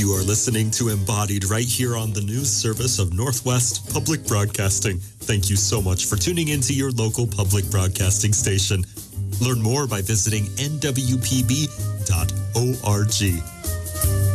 You are listening to Embodied right here on the news service of Northwest Public Broadcasting. Thank you so much for tuning into your local public broadcasting station. Learn more by visiting nwpb.org.